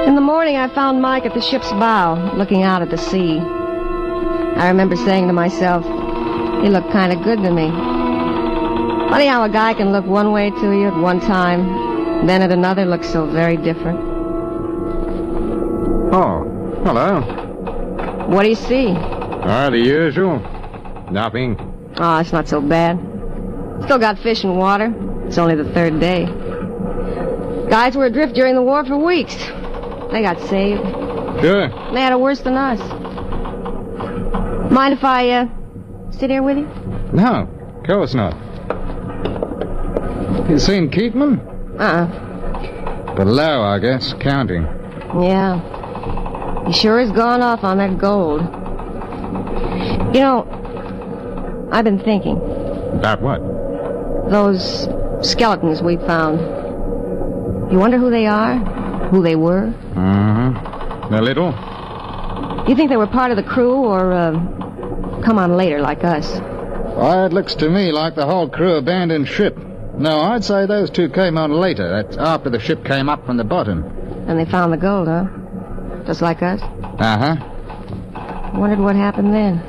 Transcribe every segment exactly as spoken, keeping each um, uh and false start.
In the morning, I found Mike at the ship's bow, looking out at the sea. I remember saying to myself, he looked kind of good to me. Funny how a guy can look one way to you at one time, then at another look so very different. Oh, hello. What do you see? Ah, the usual. Nothing. Oh, it's not so bad. Still got fish and water. It's only the third day. Guys were adrift during the war for weeks. They got saved. Sure. They had it worse than us. Mind if I, uh, sit here with you? No, of course not. You seen Keatman? Uh-uh. Below, I guess, counting. Yeah. He sure has gone off on that gold. You know, I've been thinking. About what? Those skeletons we found. You wonder who they are? Who they were? Mm-hmm. A little? You think they were part of the crew or, uh, come on later like us? Why, it looks to me like the whole crew abandoned ship. No, I'd say those two came on later. That's after the ship came up from the bottom. And they found the gold, huh? Just like us? Uh-huh. Wondered what happened then.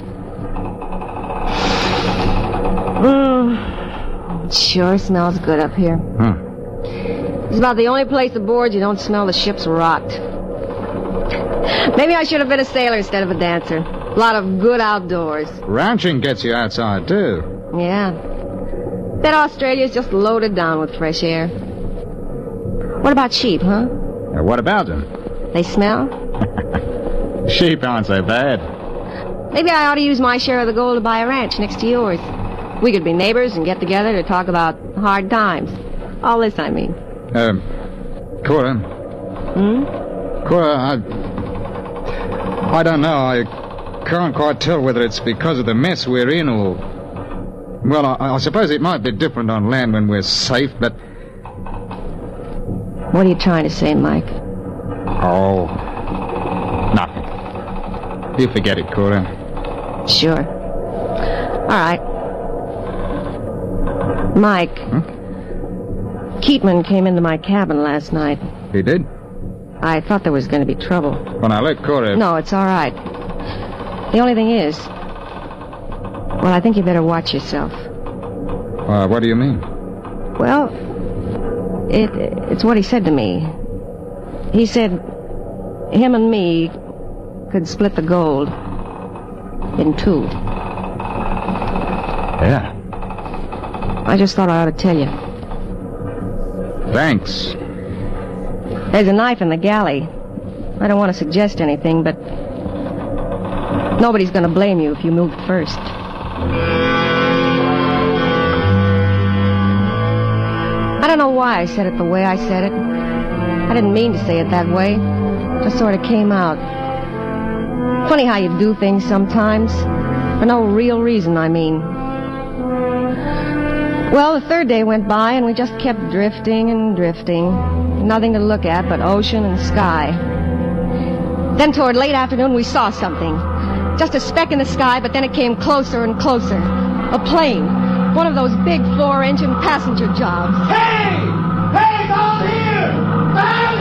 Mmm. It sure smells good up here. Hmm. It's about the only place aboard you don't smell the ship's rot. Maybe I should have been a sailor instead of a dancer. A lot of good outdoors. Ranching gets you outside, too. Yeah. Bet Australia's just loaded down with fresh air. What about sheep, huh? Uh, what about them? They smell? Sheep aren't so bad. Maybe I ought to use my share of the gold to buy a ranch next to yours. We could be neighbors and get together to talk about hard times. All this, I mean. Um, Cora. Hmm? Cora, I... I don't know. I can't quite tell whether it's because of the mess we're in or... Well, I, I suppose it might be different on land when we're safe, but... What are you trying to say, Mike? Oh... Nothing. You forget it, Cora. Sure. All right. Mike. Hmm? Keatman came into my cabin last night. He did? I thought there was going to be trouble. Well, now, look, Cora... No, it's all right. The only thing is... Well, I think you better watch yourself. Uh, what do you mean? Well, it it's what he said to me. He said him and me could split the gold in two. Yeah. I just thought I ought to tell you. Thanks. There's a knife in the galley. I don't want to suggest anything, but nobody's going to blame you if you moved first. I don't know why I said it the way I said it. I didn't mean to say it that way. It just sort of came out. Funny how you do things sometimes. For no real reason, I mean. Well, the third day went by, and we just kept drifting and drifting. Nothing to look at but ocean and sky. Then toward late afternoon, we saw something. Just a speck in the sky, but then it came closer and closer. A plane. One of those big four-engine passenger jobs. Hey! Hey, down here! Down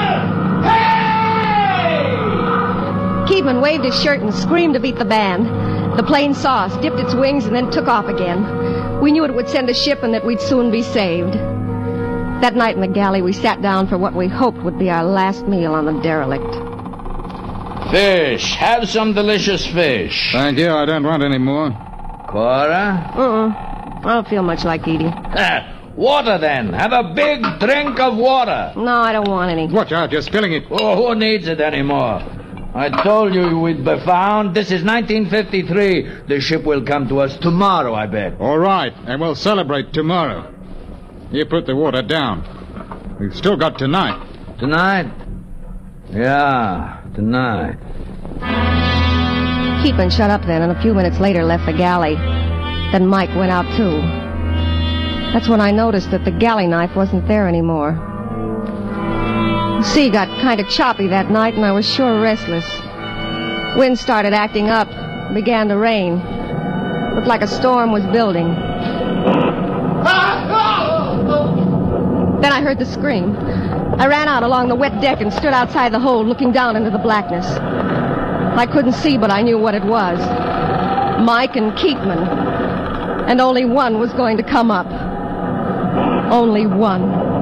here! Hey! Keatman waved his shirt and screamed to beat the band. The plane saw us, dipped its wings, and then took off again. We knew it would send a ship and that we'd soon be saved. That night in the galley, we sat down for what we hoped would be our last meal on the derelict. Fish. Have some delicious fish. Thank you. I don't want any more. Cora? Uh-uh. I don't feel much like eating. Ah, water, then. Have a big drink of water. No, I don't want any. Watch out. You're spilling it. Oh, who needs it anymore? I told you we'd be found. This is nineteen fifty-three. The ship will come to us tomorrow, I bet. All right. And we'll celebrate tomorrow. You put the water down. We've still got tonight. Tonight? Yeah, tonight. Keatman shut up then, and a few minutes later left the galley. Then Mike went out, too. That's when I noticed that the galley knife wasn't there anymore. The sea got kind of choppy that night, and I was sure restless. Wind started acting up. It began to rain. Looked like a storm was building. Then I heard the scream. I ran out along the wet deck and stood outside the hold looking down into the blackness. I couldn't see, but I knew what it was. Mike and Keatman. And only one was going to come up. Only one.